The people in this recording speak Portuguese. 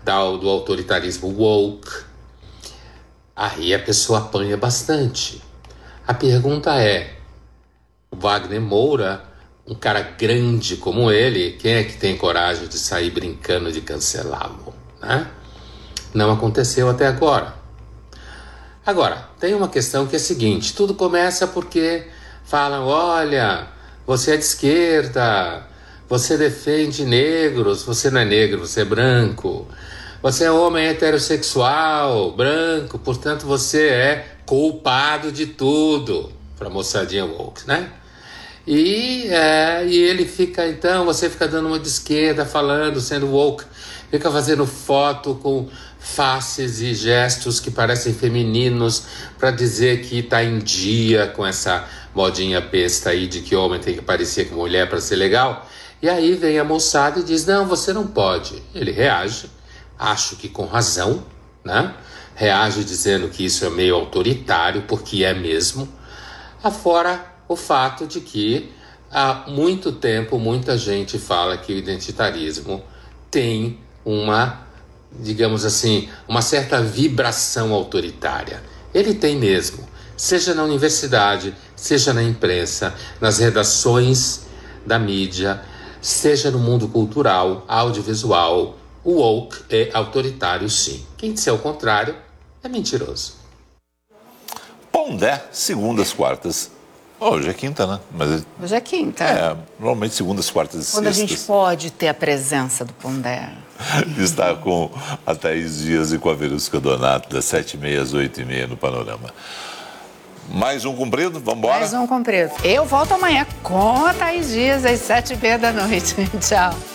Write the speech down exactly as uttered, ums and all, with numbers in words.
do, do autoritarismo woke, aí a pessoa apanha bastante. A pergunta é, o Wagner Moura, um cara grande como ele, quem é que tem coragem de sair brincando de cancelá-lo, né? Não aconteceu até agora. Agora, tem uma questão que é a seguinte, tudo começa porque falam, olha, você é de esquerda, você defende negros, você não é negro, você é branco, você é homem heterossexual, branco, portanto você é culpado de tudo, para a moçadinha woke, né? E, é, e ele fica, então, você fica dando uma de esquerda, falando, sendo woke, fica fazendo foto com faces e gestos que parecem femininos para dizer que está em dia com essa modinha besta aí de que homem tem que parecer com mulher para ser legal. E aí vem a moçada e diz, não, você não pode. Ele reage, acho que com razão, né? Reage dizendo que isso é meio autoritário, porque é mesmo. Afora o fato de que há muito tempo muita gente fala que o identitarismo tem uma, digamos assim, uma certa vibração autoritária. Ele tem mesmo, seja na universidade, seja na imprensa, nas redações da mídia, seja no mundo cultural, audiovisual, o woke é autoritário sim. Quem disser o contrário é mentiroso. Pondé, segundas, quartas. Oh, hoje é quinta, né? Mas, hoje é quinta. É, normalmente segundas, quartas e Quando sextas. a gente pode ter a presença do Pondé. Está com a Thaís Dias e com a Verusca Donato, das sete e meia às oito e meia no Panorama. Mais um cumprido? Vamos embora? Mais um cumprido. Eu volto amanhã com a Thaís Dias às sete e meia da noite. Tchau.